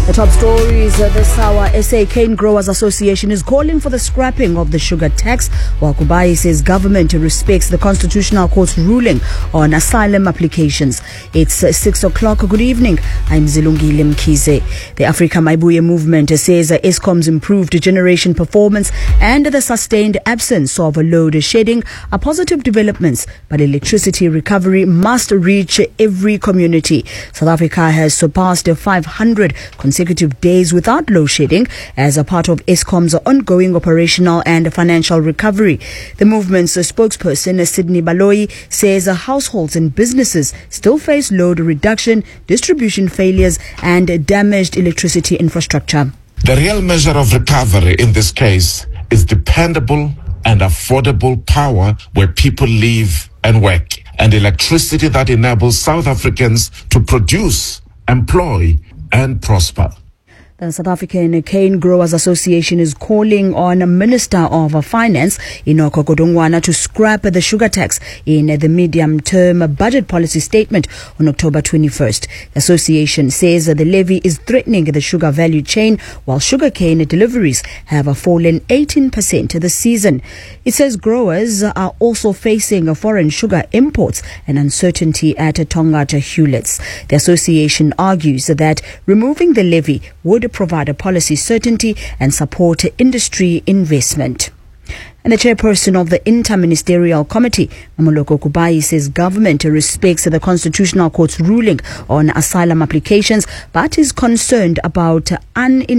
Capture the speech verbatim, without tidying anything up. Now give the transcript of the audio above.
The top stories uh, this hour. S A Cane Growers Association is calling for the scrapping of the sugar tax, while Kubai says government respects the Constitutional Court's ruling on asylum applications. It's uh, six o'clock. Good evening. I'm Zilungile Mkhize. The Africa Maibuye movement says uh, Eskom's improved generation performance and the sustained absence of load shedding are positive developments, but electricity recovery must reach every community. South Africa has surpassed five hundred consecutive days without load shedding as a part of Eskom's ongoing operational and financial recovery. The movement's spokesperson, Sydney Baloyi, says households and businesses still face load reduction, distribution failures, and damaged electricity infrastructure. The real measure of recovery in this case is dependable and affordable power where people live and work, and electricity that enables South Africans to produce, employ, and prosper. The South African Cane Growers Association is calling on Minister of Finance, Enoch Godongwana, to scrap the sugar tax in the medium-term budget policy statement on October twenty-first. The association says the levy is threatening the sugar value chain, while sugarcane deliveries have fallen eighteen percent this season. It says growers are also facing foreign sugar imports and uncertainty at Tongaat Hewlett's. The association argues that removing the levy would provide a policy certainty and support industry investment. And the chairperson of the Interministerial Committee, Mamoloko Kubai, says government respects the Constitutional Court's ruling on asylum applications, but is concerned about unintentional